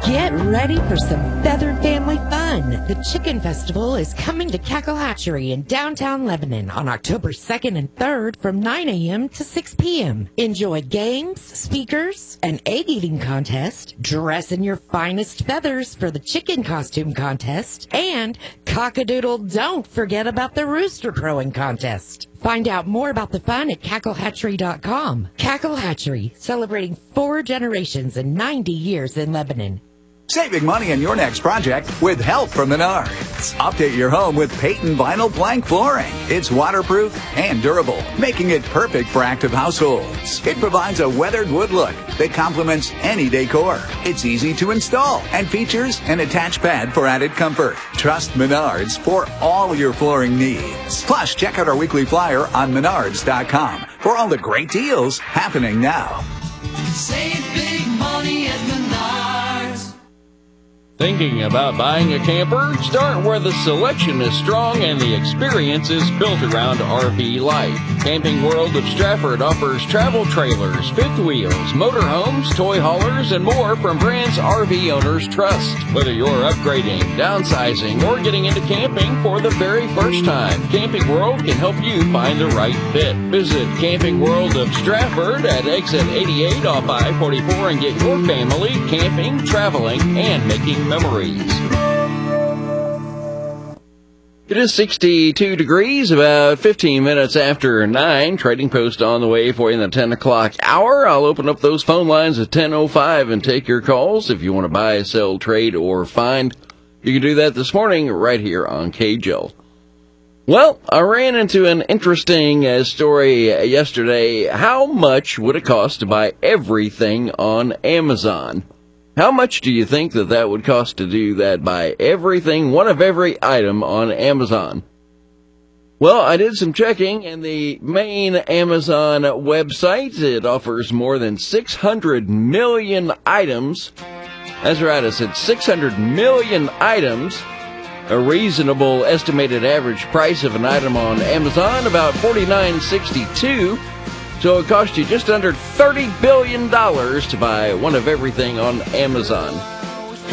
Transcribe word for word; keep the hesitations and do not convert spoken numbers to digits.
Get ready for some feathered family fun. The Chicken Festival is coming to Cackle Hatchery in downtown Lebanon on October second and third from nine a.m. to six p.m. Enjoy games, speakers, an egg-eating contest, dress in your finest feathers for the chicken costume contest, and cockadoodle, don't forget about the rooster crowing contest. Find out more about the fun at cackle hatchery dot com. Cackle Hatchery, celebrating four generations and ninety years in Lebanon. Saving money on your next project with help from Menards. Update your home with Peyton Vinyl Plank Flooring. It's waterproof and durable, making it perfect for active households. It provides a weathered wood look that complements any decor. It's easy to install and features an attached pad for added comfort. Trust Menards for all your flooring needs. Plus, check out our weekly flyer on menards dot com for all the great deals happening now. Save big money at Menards. Thinking about buying a camper? Start where the selection is strong and the experience is built around R V life. Camping World of Stratford offers travel trailers, fifth wheels, motorhomes, toy haulers, and more from brands R V owners trust. Whether you're upgrading, downsizing, or getting into camping for the very first time, Camping World can help you find the right fit. Visit Camping World of Stratford at exit eighty-eight off I forty-four and get your family camping, traveling, and making memories. It is sixty-two degrees, about fifteen minutes after nine. Trading Post on the way for you in the ten o'clock hour. I'll open up those phone lines at ten oh five and take your calls. If you want to buy, sell, trade, or find, you can do that this morning right here on K J L. Well, I ran into an interesting uh, story uh, yesterday. How much would it cost to buy everything on Amazon? How much do you think that that would cost to do that, buy everything, one of every item on Amazon? Well, I did some checking, and the main Amazon website, it offers more than six hundred million items. That's right, I said six hundred million items. A reasonable estimated average price of an item on Amazon, about forty-nine sixty-two. So it cost you just under thirty billion dollars to buy one of everything on Amazon.